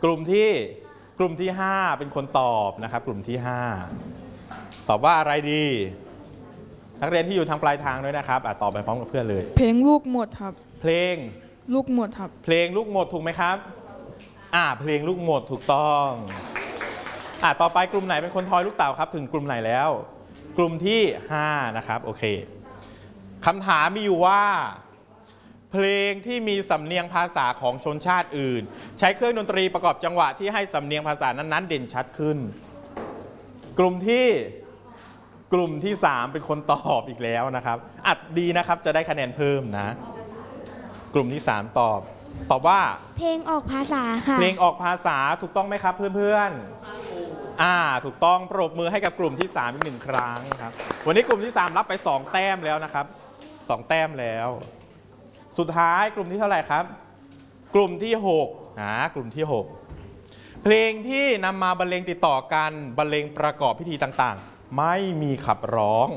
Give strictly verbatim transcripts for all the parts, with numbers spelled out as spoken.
กลุ่มที่กลุ่มที่ห้าเป็นคนตอบนะครับกลุ่มที่ห้าตอบว่าอะไรดีนักเรียนที่อยู่ทางปลายทางด้วยนะครับตอบไปพร้อมกับเพื่อนเลยเพลงลูกหมดครับเพลงลูกหมดครับเพลงลูกหมดถูกไหมครับอ่าเพลงลูกหมดถูกต้องอ่าต่อไปกลุ่มไหนเป็นคนทอยลูกเต่าครับถึงกลุ่มไหนแล้วกลุ่มที่ห้านะครับโอเคคำถามมีอยู่ว่าเพลงที่มีสำเนียงภาษาของชนชาติอื่นใช้เครื่องดนตรีประกอบจังหวะที่ให้สำเนียงภาษานั้นๆเด่นชัดขึ้นกลุ่มที่กลุ่มที่สามเป็นคนตอบอีกแล้วนะครับอัดดีนะครับจะได้คะแนนเพิ่มนะกลุ่มที่สามตอบตอบว่าเพลงออกภาษาค่ะเพลงออกภาษาถูกต้องไหมครับเพื่อนๆอ่าถูกต้องปรบมือให้กับกลุ่มที่สามอีกหนึ่งครั้งครับวันนี้กลุ่มที่สามรับไปสองแต้มแล้วนะครับสองแต้มแล้วสุดท้ายกลุ่มที่เท่าไหร่ครับกลุ่มที่หกนะกลุ่มที่หกเพลงที่นำมาบรรเลงติดต่อกันบรรเลงประกอบพิธีต่างๆไม่มีขับร้อง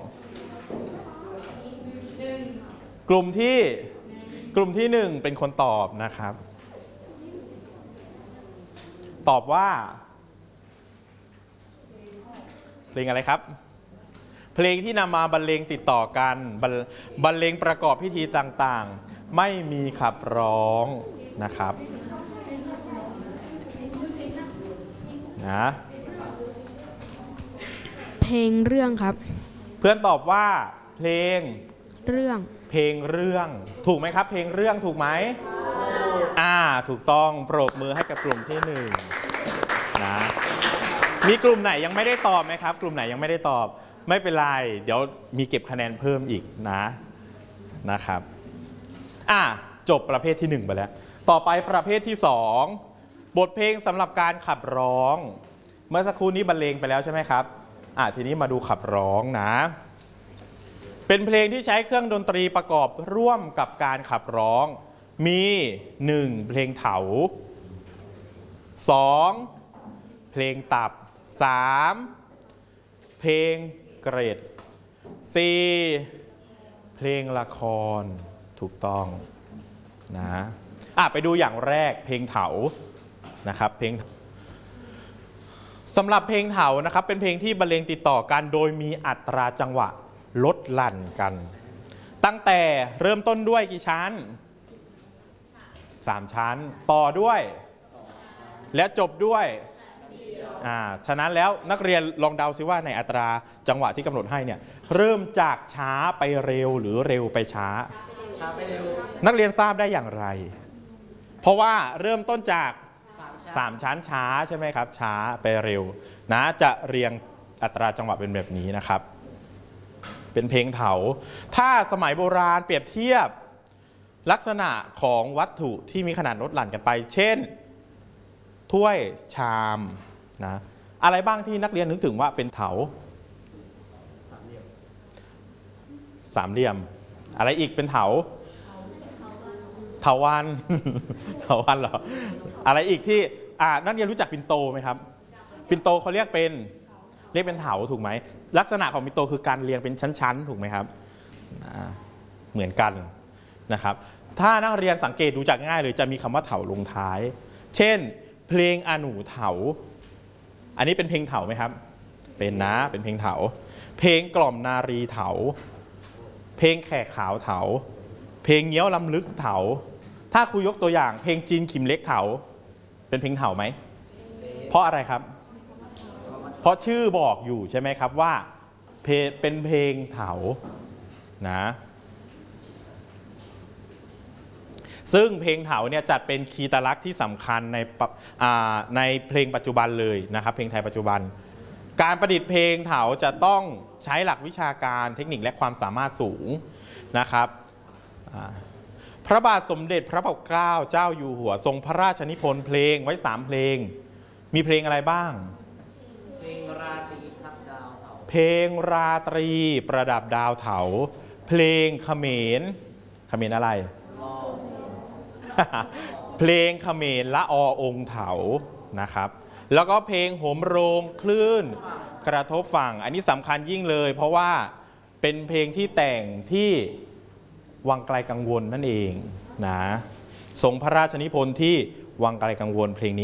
กลุ่มที่กลุ่มที่หนึ่งเป็นคนตอบนะครับตอบว่าเพลงอะไรครับเพลงที่นำมาบรรเลงติดต่อกันบรรเลงประกอบพิธีต่างๆไม่มีขับร้องนะครับนะเพลงเรื่องครับเพื่อนตอบว่าเพลงเรื่องเพลงเรื่องถูกไหมครับเพลงเรื่องถูกไหมอ่าถูกต้องปรบมือให้กับกลุ่มที่หนึ่งนะมีกลุ่มไหนยังไม่ได้ตอบไหมครับกลุ่มไหนยังไม่ได้ตอบไม่เป็นไรเดี๋ยวมีเก็บคะแนนเพิ่มอีกนะนะครับอ่ะจบประเภทที่หนึ่งไปแล้วต่อไปประเภทที่สองบทเพลงสำหรับการขับร้องเมื่อสักครู่นี้บรรเลงไปแล้วใช่ไหมครับอ่ะทีนี้มาดูขับร้องนะเป็นเพลงที่ใช้เครื่องดนตรีประกอบร่วมกับการขับร้องมีหนึ่งเพลงเถาสองเพลงตับสามเพลงเกรดสี่เพลงละครถูกต้องนะอ่ะไปดูอย่างแรกเพลงเถานะครับเพลงสำหรับเพลงเถานะครับเป็นเพลงที่บรรเลงติดต่อกันโดยมีอัตราจังหวะลดหลั่นกันตั้งแต่เริ่มต้นด้วยกี่ชั้นสามชั้นต่อด้วยและจบด้วยอ่าฉะนั้นแล้วนักเรียนลองเดาซิว่าในอัตราจังหวะที่กำหนดให้เนี่ยเริ่มจากช้าไปเร็วหรือเร็วไปช้าช้าไปเร็วนักเรียนทราบได้อย่างไรเพราะว่าเริ่มต้นจากสามชั้นช้าใช่ไหมครับช้าไปเร็วนะจะเรียงอัตราจังหวะเป็นแบบนี้นะครับเป็นเพลงเถาถ้าสมัยโบราณเปรียบเทียบลักษณะของวัตถุที่มีขนาดลดหลั่นกันไปเช่นถ้วยชามนะอะไรบ้างที่นักเรียนนึกถึงว่าเป็นเถาสามเหลี่ยมสามเหลี่ยมอะไรอีกเป็นเถาเถาวันเถาวันเหรออะไรอีกที่อ่านักเรียนรู้จักปิ่นโตไหมครับปิ่นโตเขาเรียกเป็นเรียกเป็นเถาถูกไหมลักษณะของปิ่นโตคือการเรียงเป็นชั้นๆถูกไหมครับเหมือนกันนะครับถ้านักเรียนสังเกตดูจากง่ายเลยจะมีคำว่าเถาลงท้ายเช่นเพลงอหนูเถาอันนี้เป็นเพลงเถาไหมครับเป็นนะเป็นเพลงเถาเพลงกล่อมนารีเถาเพลงแขกขาวเถาเพลงเงี้ยวลำลึกเถาถ้าครูยกตัวอย่างเพลงจีนขิมเล็กเถาเป็นเพลงเถาไหมเพราะอะไรครับเพราะชื่อบอกอยู่ใช่ไหมครับว่าเป็นเพลงเถานะซึ่งเพลงเถาเนี่ยจัดเป็นคีตลักษณ์ที่สำคัญในในเพลงปัจจุบันเลยนะครับเพลงไทยปัจจุบันการประดิษฐ์เพลงเถาจะต้องใช้หลักวิชาการเทคนิคและความสามารถสูงนะครับพระบาทสมเด็จพระปกเกล้าเจ้าอยู่หัวทรงพระราชนิพนธ์เพลงไว้สามเพลงมีเพลงอะไรบ้างเพลงราตรีประดับดาวเถาเพลงราตรีประดับดาวเถาเพลงเขมรเขมรอะไรเพลงเขมรละอองค์เถานะครับแล้วก็เพลงโหมโรงคลื่นกระทบฝั่งอันนี้สำคัญยิ่งเลยเพราะว่าเป็นเพลงที่แต่งที่วังไกลกังวลนั่นเองนะทรงพระราชนิพนธ์ที่วังไกลกังวลเพลงนี้